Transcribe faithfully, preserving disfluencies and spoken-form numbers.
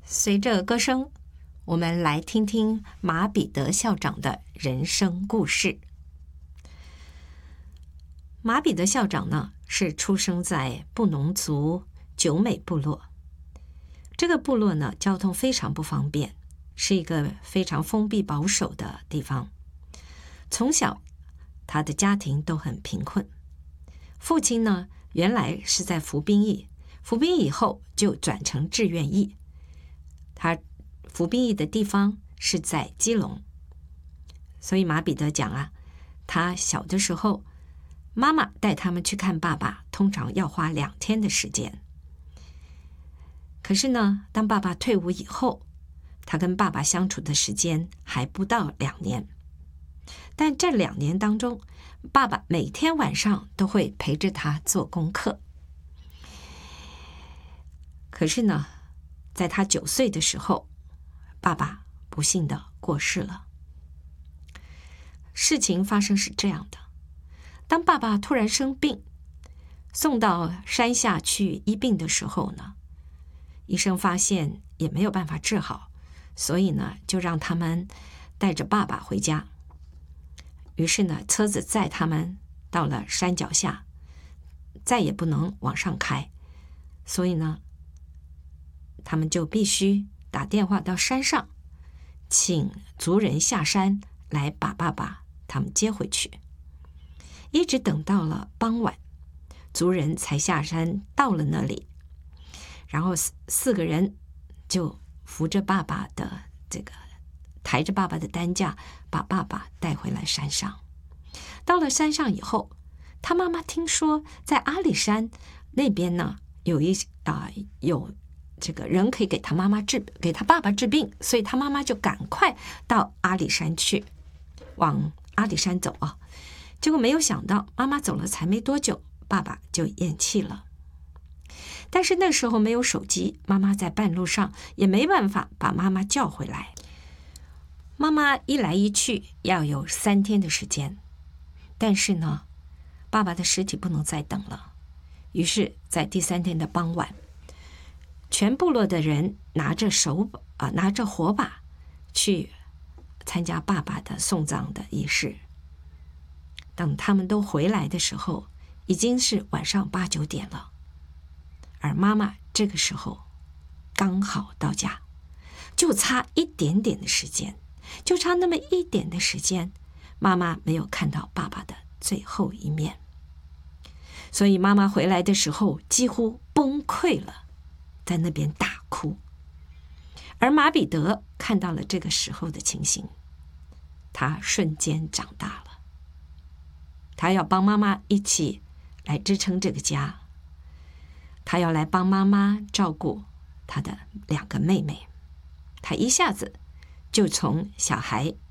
随着歌声，我们来听听马彼得校长的人生故事。马彼得校长呢，是出生在布农族九美部落。这个部落呢，交通非常不方便，是一个非常封闭保守的地方。从小，他的家庭都很贫困。父亲呢，原来是在服兵役，服兵役以后就转成志愿役。他服兵役的地方是在基隆，所以马彼得讲啊，他小的时候，妈妈带他们去看爸爸，通常要花两天的时间。可是呢，当爸爸退伍以后，他跟爸爸相处的时间还不到两年。但这两年当中，爸爸每天晚上都会陪着他做功课。可是呢，在他九岁的时候，爸爸不幸的过世了。事情发生是这样的，当爸爸突然生病，送到山下去医病的时候呢，医生发现也没有办法治好，所以呢，就让他们带着爸爸回家。于是呢，车子载他们到了山脚下，再也不能往上开，所以呢，他们就必须打电话到山上，请族人下山来把爸爸他们接回去。一直等到了傍晚，族人才下山到了那里，然后四四个人就扶着爸爸的这个抬着爸爸的担架，把爸爸带回来山上。到了山上以后，他妈妈听说在阿里山那边呢，有一啊、呃、有这个人可以给他妈妈治给他爸爸治病，所以他妈妈就赶快到阿里山去，往阿里山走啊。结果没有想到，妈妈走了才没多久，爸爸就咽气了。但是那时候没有手机，妈妈在半路上也没办法把妈妈叫回来。妈妈一来一去要有三天的时间，但是呢，爸爸的尸体不能再等了。于是，在第三天的傍晚，全部落的人拿着手啊、呃，拿着火把去参加爸爸的送葬的仪式。等他们都回来的时候，已经是晚上八九点了，而妈妈这个时候刚好到家，就差一点点的时间，就差那么一点的时间，妈妈没有看到爸爸的最后一面，所以妈妈回来的时候几乎崩溃了，在那边大哭。而马彼得看到了这个时候的情形，他瞬间长大了。他要帮妈妈一起来支撑这个家，他要来帮妈妈照顾他的两个妹妹，他一下子就从小孩